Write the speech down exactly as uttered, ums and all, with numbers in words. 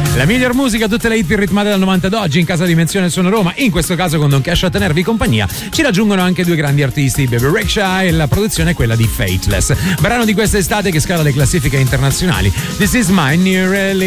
La miglior musica, tutte le hit più ritmate dal novanta ad oggi in casa Dimensione Suono Roma, in questo caso con Don Cash a tenervi compagnia. Ci raggiungono anche due grandi artisti, Baby Rexha, e la produzione è quella di Fateless, brano di quest'estate che scala le classifiche internazionali. This is my new